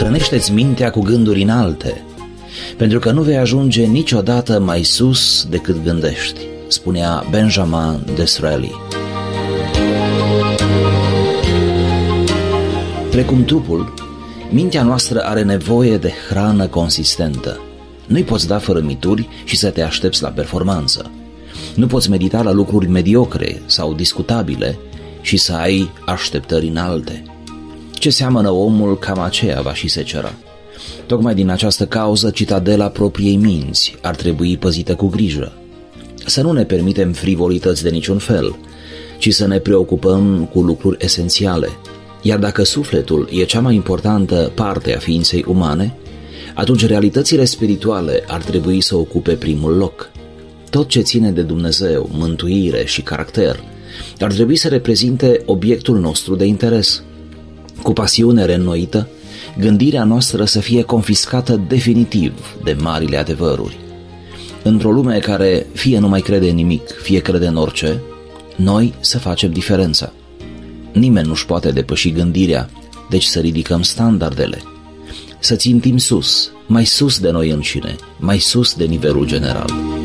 hrănește-ți mintea cu gânduri înalte, pentru că nu vei ajunge niciodată mai sus decât gândești, spunea Benjamin Disraeli. Precum trupul, mintea noastră are nevoie de hrană consistentă. Nu-i poți da fărâmituri și să te aștepți la performanță. Nu poți medita la lucruri mediocre sau discutabile și să ai așteptări înalte. Ce seamănă omul, cam aceea va și secera. Tocmai din această cauză, citadela propriei minți ar trebui păzită cu grijă. Să nu ne permitem frivolități de niciun fel, ci să ne preocupăm cu lucruri esențiale. Iar dacă sufletul e cea mai importantă parte a ființei umane, atunci realitățile spirituale ar trebui să ocupe primul loc. Tot ce ține de Dumnezeu, mântuire și caracter ar trebui să reprezinte obiectul nostru de interes. Cu pasiune reînnoită, gândirea noastră să fie confiscată definitiv de marile adevăruri. Într-o lume care fie nu mai crede în nimic, fie crede în orice, noi să facem diferența. Nimeni nu-și poate depăși gândirea, deci să ridicăm standardele. Să țintim sus, mai sus de noi înșine, mai sus de nivelul general.